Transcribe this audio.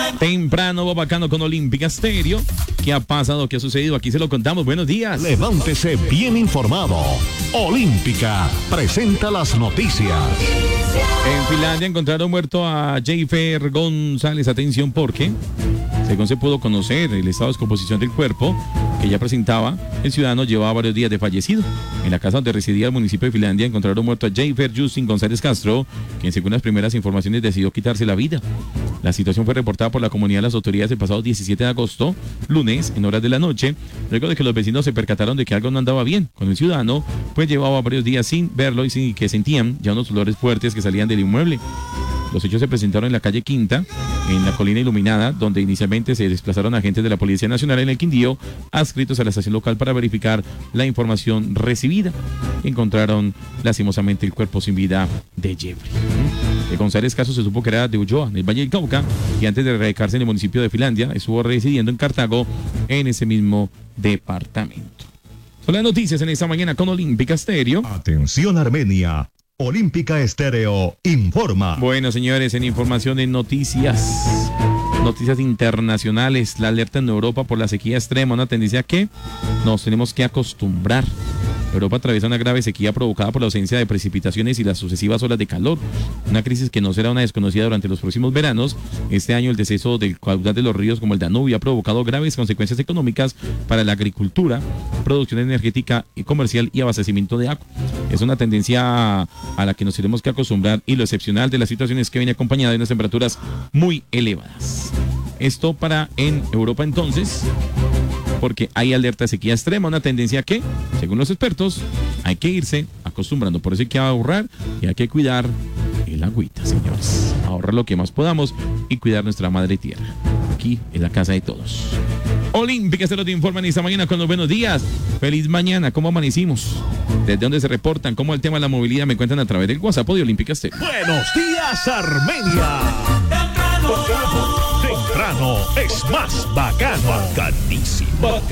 Temprano va bacano con Olímpica Estéreo. ¿Qué ha pasado? ¿Qué ha sucedido? Aquí se lo contamos. Buenos días. Levántese bien informado. Olímpica presenta las noticias. En Finlandia encontraron muerto a Jeifer González. Atención porque, según se pudo conocer, el estado de descomposición del cuerpo que ya presentaba, el ciudadano llevaba varios días de fallecido. En la casa donde residía el municipio de Finlandia encontraron muerto a Jeifer Justin González Castro, quien según las primeras informaciones decidió quitarse la vida. La situación fue reportada por la comunidad a las autoridades el pasado 17 de agosto, lunes, en horas de la noche, luego de que los vecinos se percataron de que algo no andaba bien con el ciudadano, pues llevaba varios días sin verlo y sin que sentían ya unos olores fuertes que salían del inmueble. Los hechos se presentaron en la calle Quinta, en la colina iluminada, donde inicialmente se desplazaron agentes de la Policía Nacional en el Quindío, adscritos a la estación local para verificar la información recibida. Encontraron lastimosamente el cuerpo sin vida de Jeffrey. De González Caso se supo que era de Ulloa, en el Valle del Cauca, y antes de radicarse en el municipio de Finlandia, estuvo residiendo en Cartago, en ese mismo departamento. Son las noticias en esta mañana con Olímpica Estéreo. Atención Armenia. Olímpica Estéreo informa. Bueno, señores, en información en noticias internacionales, la alerta en Europa por la sequía extrema, una tendencia que nos tenemos que acostumbrar. Europa atraviesa una grave sequía provocada por la ausencia de precipitaciones y las sucesivas olas de calor. Una crisis que no será una desconocida durante los próximos veranos. Este año el deceso del caudal de los ríos como el Danubio ha provocado graves consecuencias económicas para la agricultura, producción energética y comercial y abastecimiento de agua. Es una tendencia a la que nos tenemos que acostumbrar y lo excepcional de la situación es que viene acompañada de unas temperaturas muy elevadas. Esto para en Europa entonces, porque hay alerta de sequía extrema, una tendencia que, según los expertos, hay que irse acostumbrando. Por eso hay que ahorrar y hay que cuidar el agüita, señores. Ahorrar lo que más podamos y cuidar nuestra madre tierra. Aquí en la casa de todos. Olímpica se lo te informan esta mañana con los buenos días. Feliz mañana, ¿cómo amanecimos? ¿Desde dónde se reportan? ¿Cómo el tema de la movilidad? Me cuentan a través del WhatsApp de Olímpica Estéreo. Buenos días, Armenia. Temprano es más bacano. Bacanísimo.